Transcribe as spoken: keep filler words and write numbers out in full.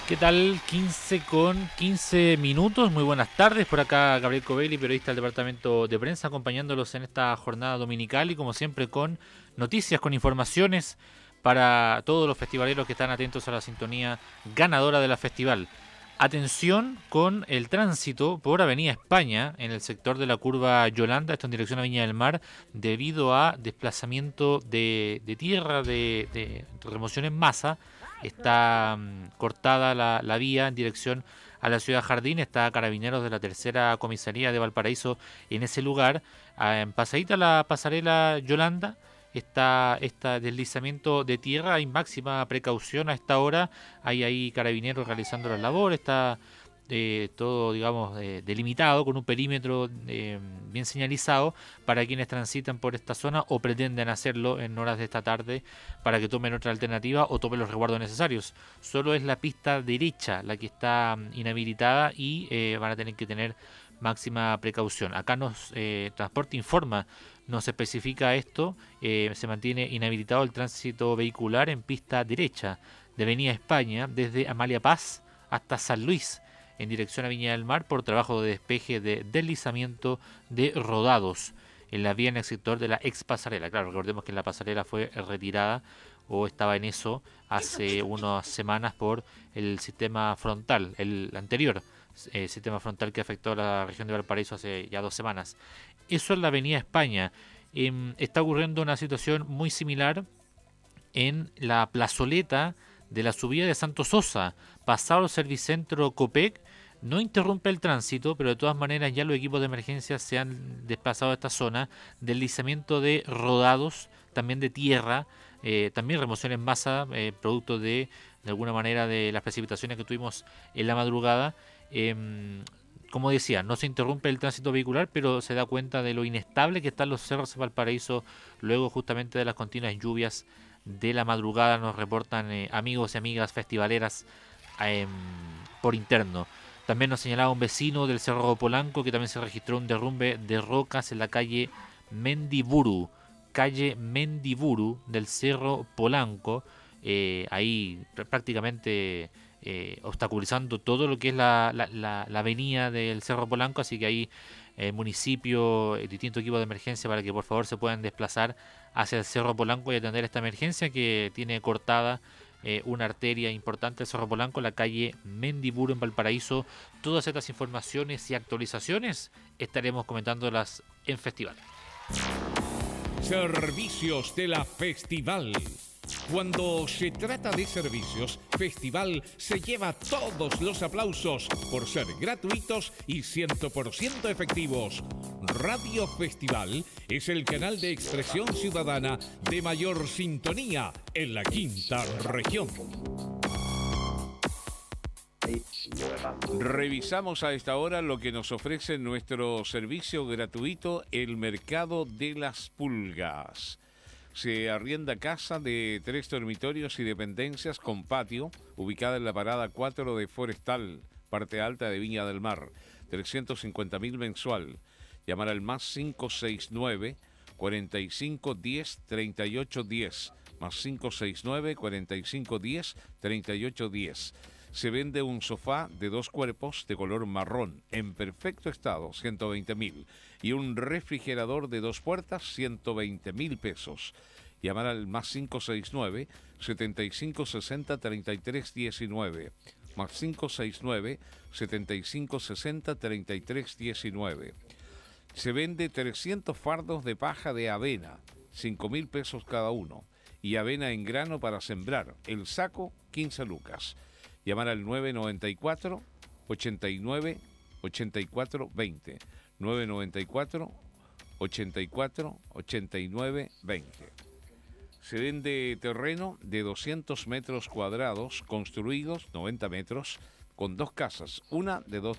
¿Qué tal? quince con quince minutos. Muy buenas tardes. Por acá Gabriel Covelli, periodista del departamento de prensa, acompañándolos en esta jornada dominical y como siempre con noticias, con informaciones para todos los festivaleros que están atentos a la sintonía ganadora de la festival. Atención con el tránsito por Avenida España en el sector de la curva Yolanda, esto en dirección a Viña del Mar, debido a desplazamiento de, de tierra, de, de remoción en masa. Está um, cortada la, la vía en dirección a la ciudad Jardín. Está Carabineros de la tercera comisaría de Valparaíso en ese lugar. Ah, en pasadita la pasarela Yolanda está este deslizamiento de tierra. Hay máxima precaución a esta hora. Hay ahí Carabineros realizando la labor. Está eh, todo, digamos, eh, delimitado con un perímetro eh, bien señalizado para quienes transitan por esta zona o pretenden hacerlo en horas de esta tarde para que tomen otra alternativa o tomen los resguardos necesarios. Solo es la pista derecha la que está mm, inhabilitada y eh, van a tener que tener máxima precaución. Acá nos eh, Transporte informa, nos especifica esto, eh, se mantiene inhabilitado el tránsito vehicular en pista derecha de Avenida España desde Amalia Paz hasta San Luis en dirección a Viña del Mar por trabajo de despeje de deslizamiento de rodados en la vía en el sector de la ex pasarela. Claro, recordemos que la pasarela fue retirada o estaba en eso hace unas semanas por el sistema frontal, el anterior eh, sistema frontal que afectó a la región de Valparaíso hace ya dos semanas. Eso en la Avenida España. Eh, está ocurriendo una situación muy similar en la plazoleta de la subida de Santo Sosa, pasado el Servicentro Copec. No interrumpe el tránsito, pero de todas maneras ya los equipos de emergencia se han desplazado a esta zona. Deslizamiento de rodados, también de tierra, eh, también remoción en masa, eh, producto de, de alguna manera, de las precipitaciones que tuvimos en la madrugada. Eh, como decía, no se interrumpe el tránsito vehicular, pero se da cuenta de lo inestable que están los cerros de Valparaíso luego justamente de las continuas lluvias de la madrugada, nos reportan eh, amigos y amigas festivaleras eh, por interno. También nos señalaba un vecino del Cerro Polanco que también se registró un derrumbe de rocas en la calle Mendiburu, calle Mendiburu del Cerro Polanco, eh, ahí prácticamente eh, obstaculizando todo lo que es la, la, la, la avenida del Cerro Polanco, así que ahí eh, municipio, eh, distintos equipos de emergencia para que por favor se puedan desplazar hacia el Cerro Polanco y atender esta emergencia que tiene cortada eh, una arteria importante, el Cerro Polanco, la calle Mendiburu en Valparaíso. Todas estas informaciones y actualizaciones estaremos comentándolas en Festival. Servicios de la Festival. Cuando se trata de servicios, Festival se lleva todos los aplausos por ser gratuitos y cien por ciento efectivos. Radio Festival es el canal de expresión ciudadana de mayor sintonía en la quinta región. Revisamos a esta hora lo que nos ofrece nuestro servicio gratuito, el Mercado de las Pulgas. Se arrienda casa de tres dormitorios y dependencias con patio, ubicada en la parada cuatro de Forestal, parte alta de Viña del Mar, trescientos cincuenta mil mensual. Llamar al más cinco seis nueve, cuarenta y cinco diez, treinta y ocho diez, más cinco seis nueve, cuarenta y cinco diez, treinta y ocho diez. Se vende un sofá de dos cuerpos de color marrón, en perfecto estado, ciento veinte mil. Y un refrigerador de dos puertas, ciento veinte mil pesos. Llamar al más cinco seis nueve, setenta y cinco sesenta, treinta y tres diecinueve. Más cinco seis nueve, setenta y cinco sesenta, treinta y tres diecinueve. Se vende trescientos fardos de paja de avena, cinco mil pesos cada uno. Y avena en grano para sembrar, el saco, quince lucas. Llamar al nueve noventa y cuatro, ochenta y nueve, ochenta y cuatro, veinte. nueve noventa y cuatro, ochenta y cuatro, ochenta y nueve, veinte. Se vende terreno de doscientos metros cuadrados, construidos noventa metros, con dos casas, una de dos